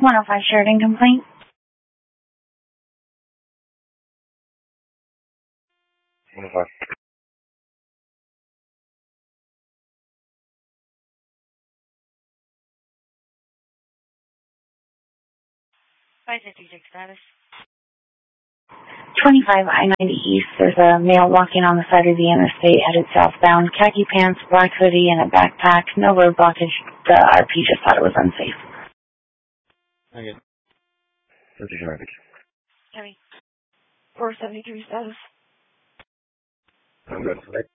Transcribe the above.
105 Sheridan complaint. 105. Status. 25 I-90 East. There's a male walking on the side of the interstate headed southbound. Khaki pants, black hoodie, and a backpack. No road blockage. The RP just thought it was unsafe. Okay. 52 Heavy. 473 status. I'm good.